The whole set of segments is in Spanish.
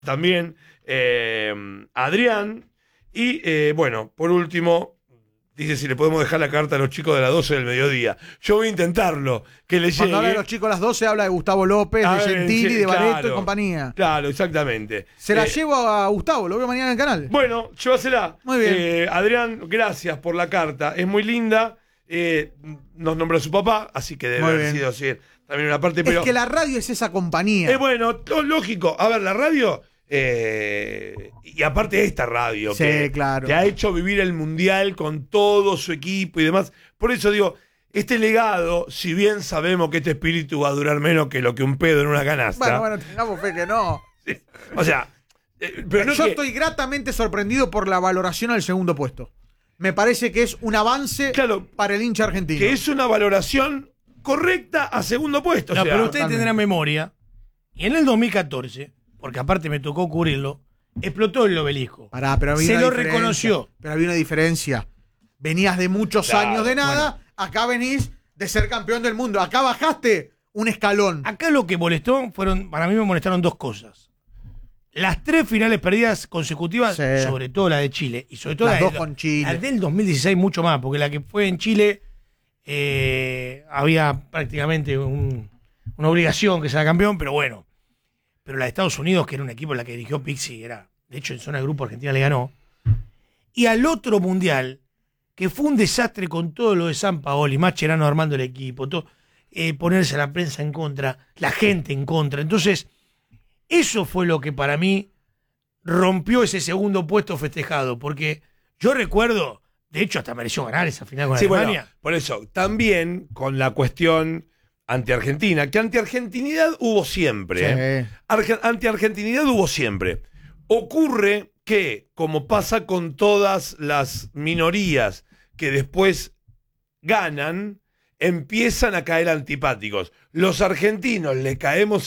también Adrián. Y bueno, por último, dice si le podemos dejar la carta a los chicos de las 12 del mediodía. Yo voy a intentarlo, que le llegue. Cuando habla de los chicos a las 12 habla de Gustavo López, de Gentili, de Bareto y compañía. Claro, exactamente. Se la llevo a Gustavo, lo veo mañana en el canal. Bueno, llévasela. Muy bien. Adrián, gracias por la carta. Es muy linda. Nos nombró su papá, así que debe haber sido así también una parte. Pero es que la radio es esa compañía. Bueno, lógico. A ver, la radio... y aparte esta radio claro, que ha hecho vivir el Mundial con todo su equipo y demás. Por eso digo, este legado, si bien sabemos que este espíritu va a durar menos que lo que un pedo en una canasta. Bueno, tengamos fe que no. Sí, o sea, pero no yo estoy gratamente sorprendido por la valoración al segundo puesto. Me parece que es un avance para el hincha argentino. Que es una valoración correcta a segundo puesto. No, pero usted tendrá memoria. Y en el 2014, porque aparte me tocó cubrirlo, explotó el obelisco. Se lo reconoció. Pero había una diferencia. Venías de muchos años de nada, acá venís de ser campeón del mundo. Acá bajaste un escalón. Acá lo que molestó para mí me molestaron dos cosas. Las 3 finales perdidas consecutivas, sobre todo la de Chile, y sobre todo las dos con Chile. La del 2016 mucho más, porque la que fue en Chile había prácticamente una obligación que sea campeón, pero bueno. Pero la de Estados Unidos, que era un equipo en la que dirigió Pixi, de hecho en zona de grupo Argentina le ganó. Y al otro mundial, que fue un desastre con todo lo de Sampaoli, Mascherano armando el equipo, ponerse a la prensa en contra, la gente en contra. Entonces, eso fue lo que para mí rompió ese segundo puesto festejado, porque yo recuerdo, de hecho hasta mereció ganar esa final con Alemania. Bueno, por eso, también con la cuestión anti-argentina, que anti-argentinidad hubo siempre. Anti-argentinidad hubo siempre. Ocurre que, como pasa con todas las minorías que después ganan, empiezan a caer antipáticos. Los argentinos le caemos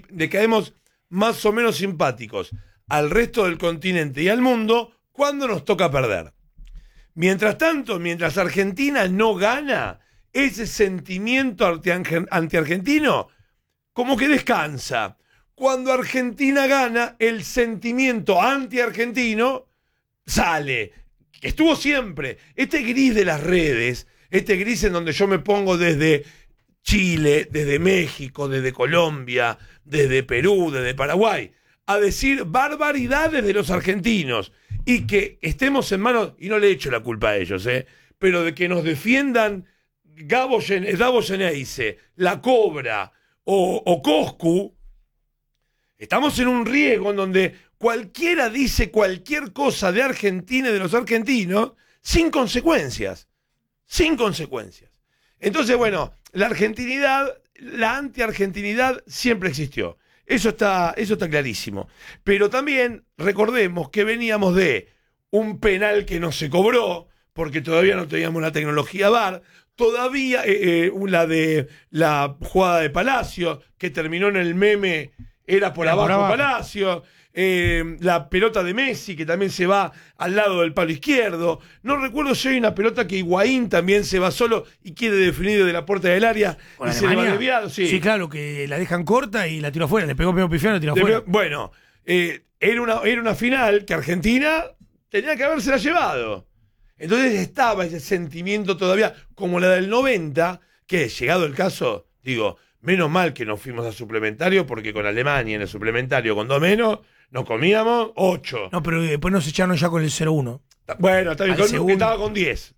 más o menos simpáticos al resto del continente y al mundo cuando nos toca perder. Mientras tanto, mientras Argentina no gana, ese sentimiento anti-argentino como que descansa. Cuando Argentina gana, el sentimiento anti-argentino sale. Estuvo siempre. Este gris de las redes, este gris en donde yo me pongo desde Chile, desde México, desde Colombia, desde Perú, desde Paraguay, a decir barbaridades de los argentinos y que estemos en manos, y no le echo la culpa a ellos, pero de que nos defiendan Davos Geneise, La Cobra o Coscu, estamos en un riesgo en donde cualquiera dice cualquier cosa de Argentina y de los argentinos sin consecuencias. Sin consecuencias. Entonces, bueno, la argentinidad, la anti-argentinidad siempre existió. Eso está clarísimo. Pero también recordemos que veníamos de un penal que no se cobró, porque todavía no teníamos la tecnología VAR, todavía la jugada de Palacio, que terminó en el meme, era por abajo Palacio, la pelota de Messi, que también se va al lado del palo izquierdo. No recuerdo si hay una pelota que Higuaín también se va solo y quiere definir de la puerta del área y se le va desviado. Sí, claro, que la dejan corta y la tiró afuera, le pegó medio pifiano y tiró afuera. Bueno, era una final que Argentina tenía que habérsela llevado. Entonces estaba ese sentimiento todavía, como la del 90, que llegado el caso, digo, menos mal que nos fuimos a suplementario, porque con Alemania en el suplementario con 2 menos, nos comíamos 8. No, pero después nos echaron ya con el 0-1. Bueno, estaba con 10.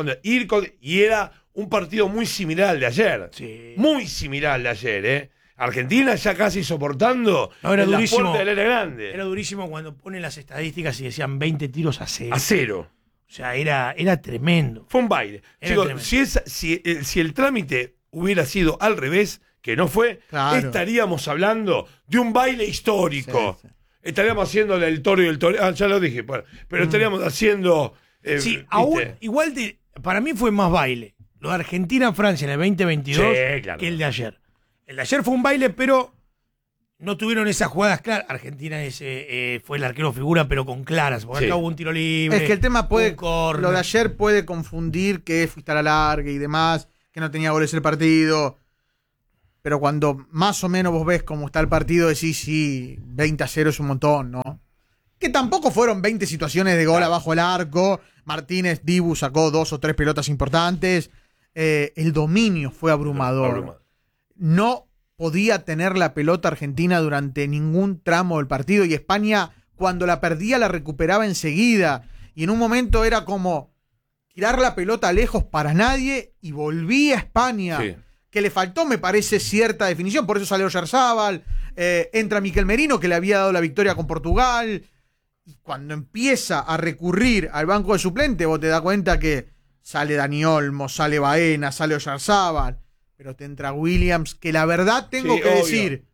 Y era un partido muy similar al de ayer. Sí. Muy similar al de ayer, Argentina ya casi soportando era durísimo. La puerta del área grande. Era durísimo cuando ponen las estadísticas y decían 20 tiros a 0. A 0. O sea, era tremendo. Fue un baile. Chicos, si el trámite hubiera sido al revés, que no fue, estaríamos hablando de un baile histórico. Sí. Estaríamos haciendo el toro y el toro. Ya lo dije, pero estaríamos haciendo. Igual para mí fue más baile. Lo de Argentina-Francia en el 2022 que el de ayer. El de ayer fue un baile, pero no tuvieron esas jugadas claras. Argentina fue el arquero figura, pero con claras. Porque acá hubo un tiro libre. Es que el tema lo de ayer puede confundir que fuiste a la larga y demás, que no tenía goles el partido. pero cuando más o menos vos ves cómo está el partido, decís, sí, 20-0 es un montón, ¿no? Que tampoco fueron 20 situaciones de gol abajo el arco. Martínez, Dibu sacó 2 o 3 pelotas importantes. El dominio fue abrumador. No podía tener la pelota Argentina durante ningún tramo del partido, y España, cuando la perdía, la recuperaba enseguida. Y en un momento era como tirar la pelota lejos para nadie, y volvía a España. Sí. Que le faltó, me parece, cierta definición. Por eso salió Oyarzabal, entra Miquel Merino, que le había dado la victoria con Portugal. Y cuando empieza a recurrir al banco de suplente, vos te das cuenta que sale Dani Olmo, sale Baena, sale Oyarzabal, pero te entra Williams, que la verdad tengo que decir,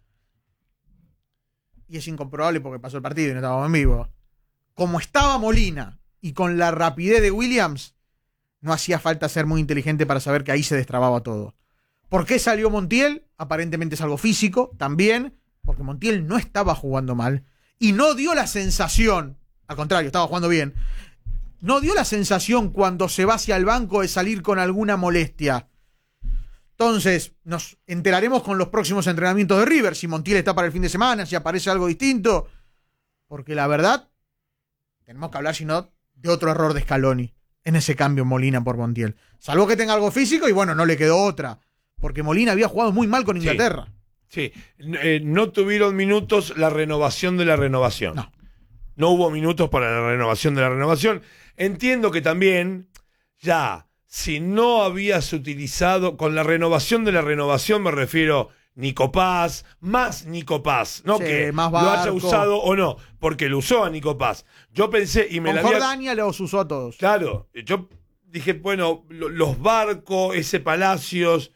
y es incomprobable porque pasó el partido y no estábamos en vivo, como estaba Molina y con la rapidez de Williams, no hacía falta ser muy inteligente para saber que ahí se destrababa todo. ¿Por qué salió Montiel? Aparentemente es algo físico, también, porque Montiel no estaba jugando mal y no dio la sensación, al contrario, estaba jugando bien, no dio la sensación cuando se va hacia el banco de salir con alguna molestia. Entonces, nos enteraremos con los próximos entrenamientos de River, si Montiel está para el fin de semana, si aparece algo distinto, porque la verdad, tenemos que hablar, si no, de otro error de Scaloni en ese cambio Molina por Montiel. Salvo que tenga algo físico y bueno, no le quedó otra, porque Molina había jugado muy mal con Inglaterra. Sí, no tuvieron minutos la renovación de la renovación. No hubo minutos para la renovación de la renovación. Entiendo que también, ya, si no habías utilizado, con la renovación de la renovación me refiero Nico Paz, más Nico Paz, no sí, que más lo haya usado o no, porque lo usó a Nico Paz. Yo pensé y me con la Jordania los usó a todos. Claro, yo dije, bueno, los Barcos, ese Palacios,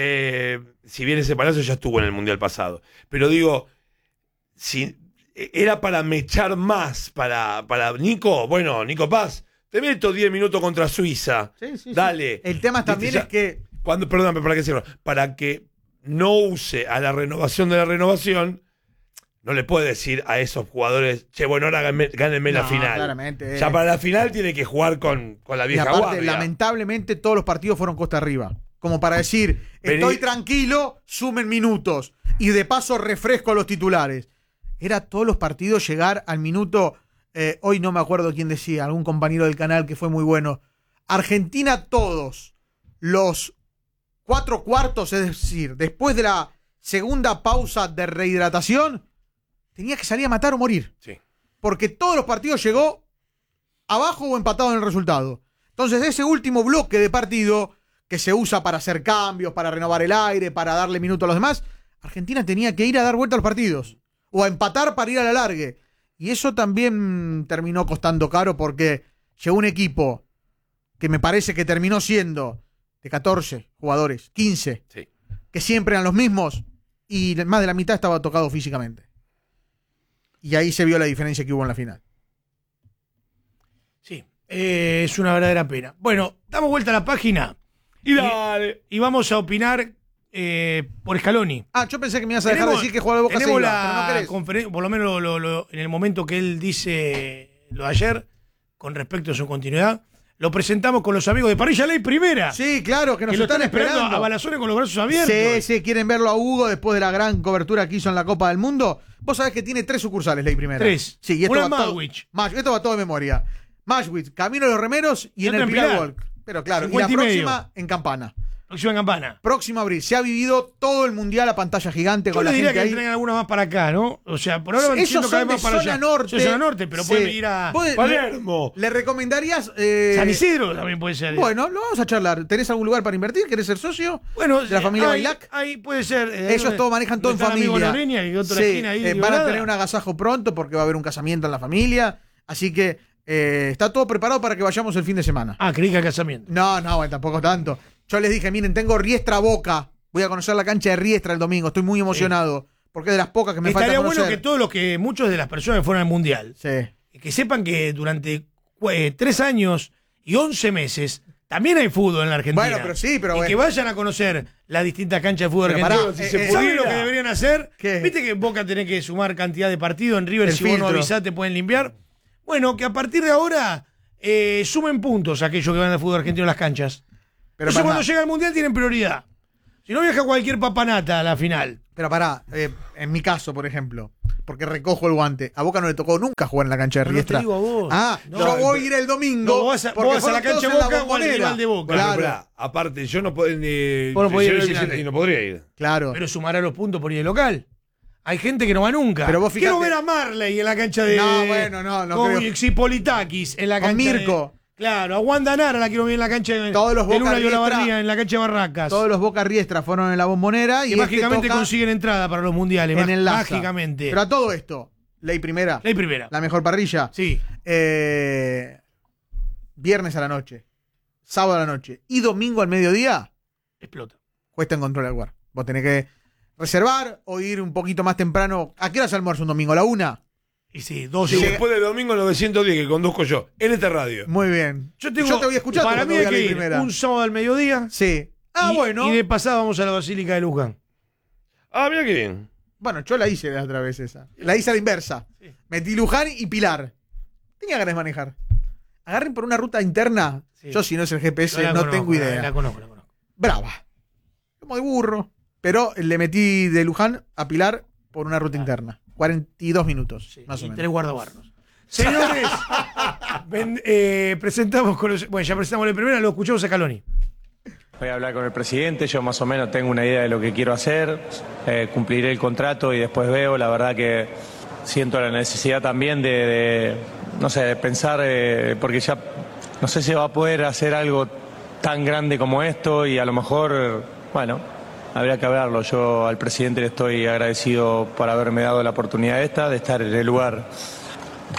si bien ese Palacio ya estuvo en el Mundial pasado, pero digo, si era para mechar más para Nico, bueno, Nico Paz, te meto 10 minutos contra Suiza, dale. Sí. El tema también es que... Perdón, para que no use a la renovación de la renovación, no le puede decir a esos jugadores, che, bueno, ahora gánenme la final. Claramente. Ya para la final tiene que jugar con la vieja guardia. Lamentablemente todos los partidos fueron costa arriba. Como para decir, estoy tranquilo, sumen minutos. Y de paso refresco a los titulares. Era todos los partidos llegar al minuto... hoy no me acuerdo quién decía, algún compañero del canal que fue muy bueno. Argentina todos los 4 cuartos, es decir, después de la segunda pausa de rehidratación, tenía que salir a matar o morir. Sí. Porque todos los partidos llegó abajo o empatado en el resultado. Entonces ese último bloque de partido que se usa para hacer cambios, para renovar el aire, para darle minuto a los demás, Argentina tenía que ir a dar vuelta a los partidos. O a empatar para ir a la largue. Y eso también terminó costando caro porque llegó un equipo que me parece que terminó siendo de 14 jugadores, 15, sí, que siempre eran los mismos y más de la mitad estaba tocado físicamente. Y ahí se vio la diferencia que hubo en la final. Sí, es una verdadera pena. Bueno, damos vuelta a la página y vamos a opinar por Scaloni. Yo pensé que me ibas a dejar decir que jugaba de Boca tenemos Seiba, la pero no conferencia, por lo menos en el momento que él dice lo de ayer, con respecto a su continuidad, lo presentamos con los amigos de Parrilla Ley Primera. Sí, claro, que nos están esperando a Balazones con los brazos abiertos. Sí, quieren verlo a Hugo después de la gran cobertura que hizo en la Copa del Mundo. Vos sabés que tiene 3 sucursales Ley Primera. 3. Sí, y esto una va Malwich. Esto va todo de memoria. Malwich, Camino de los Remeros y en el Pilar Walk. Pero claro, y la próxima en Campana. Próxima en Campana. Próximo abril. Se ha vivido todo el mundial a pantalla gigante. Yo con la gente ahí. Yo le diría que traigan alguna más para acá, ¿no? O sea, por ahora van diciendo cada vez más para zona norte. Zona norte, pero pueden ir a Palermo. ¿Le recomendarías? San Isidro también puede ser. Bueno, lo vamos a charlar. ¿Tenés algún lugar para invertir? ¿Querés ser socio? Bueno, de la familia Bailac. Ahí puede ser. Ellos todos manejan todo en familia. Ahí van a tener un agasajo pronto porque va a haber un casamiento en la familia. Así que está todo preparado para que vayamos el fin de semana. Creí que el casamiento. No, bueno, tampoco tanto. Yo les dije, miren, tengo Riestra Boca. Voy a conocer la cancha de Riestra el domingo. Estoy muy emocionado. Porque es de las pocas que me falta conocer. Estaría bueno que muchos de las personas que fueron al Mundial, que sepan que durante 3 años y 11 meses también hay fútbol en la Argentina. Bueno, pero sí, pero y que vayan a conocer las distintas canchas de fútbol argentino. ¿Saben lo que deberían hacer? ¿Qué? Viste que Boca tenés que sumar cantidad de partidos. En River, si vos no avisás, te pueden limpiar. Bueno, que a partir de ahora sumen puntos aquellos que van al fútbol argentino en las canchas. Pero entonces cuando llega el Mundial tienen prioridad. Si no viaja cualquier papanata a la final. Pero pará, en mi caso, por ejemplo, porque recojo el guante, a Boca no le tocó nunca jugar en la cancha de Riestra. No te digo a vos. Ah, No, yo voy a ir el domingo. No, vos vas a la cancha de Boca o al rival de Boca. Claro. Claro. Aparte, yo no puedo Vos no podés ir yo visitante. y no podría ir. Claro. Pero sumará los puntos por ir de local. Hay gente que no va nunca. Pero vos fijate- Quiero ver a Marley en la cancha de. No, bueno, no con creo. Xipolitakis en la Con cancha. Mirko. Claro, a Wanda Nara la quiero ver en la cancha de. Todos los de Boca Luna y Riestra- Olavarría en la cancha de Barracas. Todos los Boca Riestra fueron en la Bombonera y que mágicamente toca consiguen entrada para los mundiales. en el Laza. Mágicamente. Pero a todo esto, ley primera, Ley primera. la mejor parrilla. Sí. Viernes a la noche, sábado a la noche y domingo al mediodía, Explota. cuesta encontrar el lugar. Vos tenés que reservar o ir un poquito más temprano. ¿A qué hora se almuerza un domingo? ¿A la 1? Y sí, 2 Sí, después del domingo 910 que conduzco yo, en esta radio. Muy bien. Yo te voy a escuchar Para cuando mí hay voy a que Ley ir primera. un sábado al mediodía. Sí. Ah, y, bueno. Y de pasada vamos a la Basílica de Luján. Ah, mira qué bien. Bueno, yo la hice la otra vez esa. La hice a la inversa. Sí. Metí Luján y Pilar. Tenía ganas de manejar. Agarren por una ruta interna. Sí. Yo, si no es el GPS, Yo la no conozco, tengo idea. La conozco. Brava. Como de burro. Pero le metí de Luján a Pilar por una ruta interna. 42 minutos, Sí, más o y menos. 3 guardabarros. Señores, presentamos con los. Bueno, ya presentamos la primera, lo escuchamos a Caloni. Voy a hablar con el presidente, yo más o menos tengo una idea de lo que quiero hacer, cumpliré el contrato y después veo, la verdad que siento la necesidad también no sé, de pensar, porque ya no sé si va a poder hacer algo tan grande como esto y a lo mejor, bueno, habría que hablarlo. Yo al presidente le estoy agradecido por haberme dado la oportunidad esta, de estar en el lugar